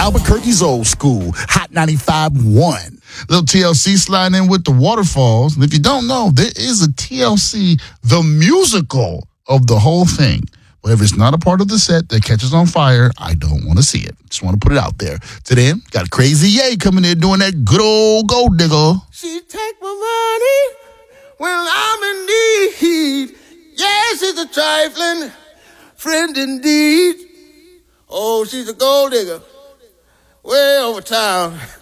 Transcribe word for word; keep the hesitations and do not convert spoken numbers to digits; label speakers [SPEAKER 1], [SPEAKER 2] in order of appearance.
[SPEAKER 1] Albuquerque's old school, Hot ninety-five point one. Little T L C sliding in with the waterfalls. And if you don't know, there is a T L C, the musical of the whole thing. But if it's not a part of the set that catches on fire, I don't want to see it. Just want to put it out there. Today, got Crazy Ye coming in doing that good old gold digger.
[SPEAKER 2] She take my money when I'm in need. Yes, she's a trifling friend indeed. Oh, she's a gold digger way over town.